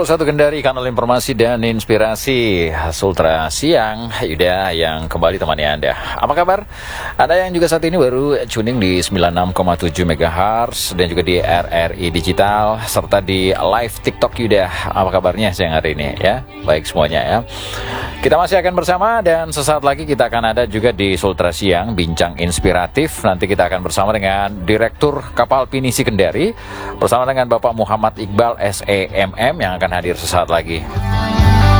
101 Kendari, kanal informasi dan inspirasi Sultra Siang. Yuda yang kembali temani Anda. Apa kabar? Ada yang juga saat ini baru tuning di 96,7 MHz dan juga di RRI Digital serta di live TikTok Yuda. Apa kabarnya siang hari ini ya? Baik semuanya ya. Kita masih akan bersama dan sesaat lagi kita akan ada juga di Sultra Siang bincang inspiratif. Nanti kita akan bersama dengan Direktur Kapal Pinisi Kendari bersama dengan Bapak Muhammad Iqbal SEMM yang akan hadir sesaat lagi.